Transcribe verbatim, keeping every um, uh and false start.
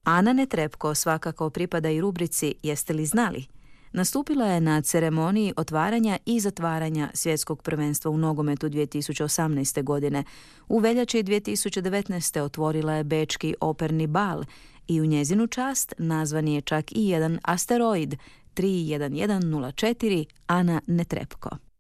Ana Netrebko svakako pripada i rubrici Jeste li znali? Nastupila je na ceremoniji otvaranja i zatvaranja svjetskog prvenstva u nogometu dvije tisuće osamnaeste. godine. U veljači dvije tisuće devetnaeste. otvorila je bečki operni bal i u njezinu čast nazvan je čak i jedan asteroid tri jedan jedan nula četiri Ana Netrebko.